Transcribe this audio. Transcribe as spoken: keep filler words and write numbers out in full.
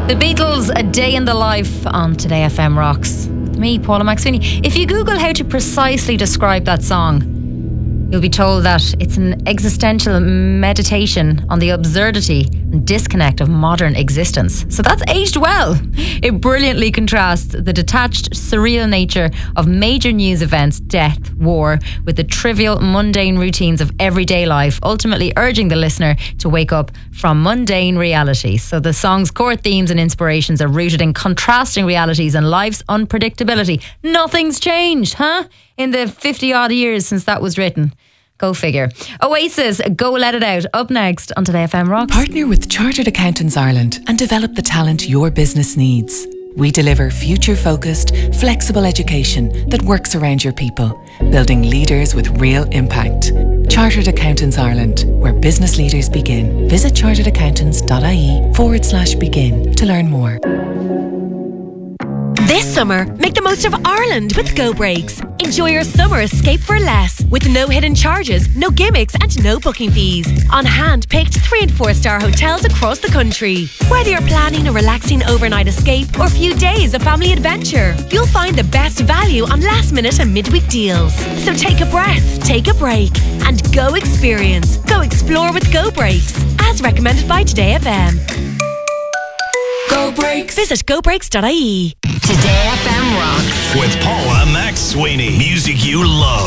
The Beatles, A Day in the Life on Today F M Rocks. With me, Paula McSweeney. If you Google how to precisely describe that song, you'll be told that it's an existential meditation on the absurdity and disconnect of modern existence. So that's aged well. It brilliantly contrasts the detached, surreal nature of major news events, death, war, with the trivial, mundane routines of everyday life, ultimately urging the listener to wake up from mundane reality. So the song's core themes and inspirations are rooted in contrasting realities and life's unpredictability. Nothing's changed, huh? In the fifty odd years since that was written. Go figure. Oasis, Go Let It Out, up next on Today F M Rocks. Partner with Chartered Accountants Ireland and develop the talent your business needs. We deliver future-focused, flexible education that works around your people, building leaders with real impact. Chartered Accountants Ireland, where business leaders begin. Visit charteredaccountants.ie forward slash begin to learn more. This summer, make the most of Ireland with Go Breaks. Enjoy your summer escape for less, with no hidden charges, no gimmicks and no booking fees. On hand-picked three and four star hotels across the country. Whether you're planning a relaxing overnight escape or a few days of family adventure, you'll find the best value on last minute and midweek deals. So take a breath, take a break and go experience. Go explore with Go Breaks, as recommended by Today F M. Go Breaks. Visit go breaks dot I E. Today F M Rocks. With Paula McSweeney. Music you love.